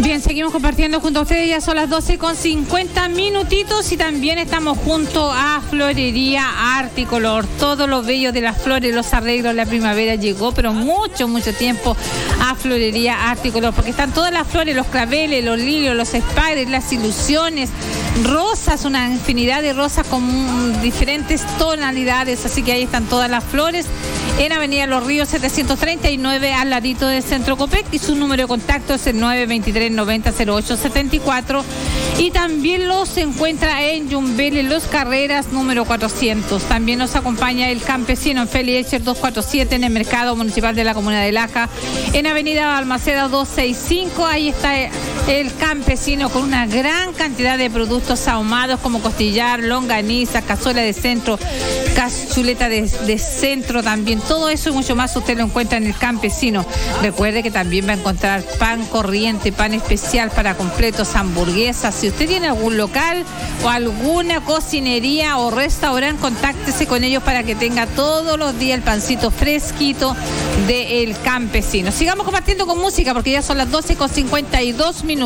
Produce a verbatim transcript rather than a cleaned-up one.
Bien, seguimos compartiendo junto a ustedes, ya son las doce con cincuenta minutitos y también estamos junto a Florería Articolor. Todo lo bello de las flores, los arreglos, la primavera llegó, pero mucho, mucho tiempo a Florería Articolor, porque están todas las flores, los claveles, los lirios, los spiders, las ilusiones, rosas, una infinidad de rosas con diferentes tonalidades, así que ahí están todas las flores en Avenida Los Ríos setecientos treinta y nueve, al ladito del Centro Copec, y su número de contacto es el nueve veintitrés noventa cero ocho setenta y cuatro, y también los encuentra en Yumbel, Los Carreras número cuatrocientos. También nos acompaña el Campesino en Feli Echer doscientos cuarenta y siete, en el Mercado Municipal de la Comuna de Laja, en Avenida Balmaceda doscientos sesenta y cinco. Ahí está el Campesino con una gran cantidad de productos ahumados como costillar, longaniza, cazuela de centro, chuleta de, de centro también. Todo eso y mucho más usted lo encuentra en el Campesino. Recuerde que también va a encontrar pan corriente, pan especial para completos, hamburguesas. Si usted tiene algún local o alguna cocinería o restaurante, contáctese con ellos para que tenga todos los días el pancito fresquito del Campesino. Sigamos compartiendo con música porque ya son las doce con cincuenta y dos minutos.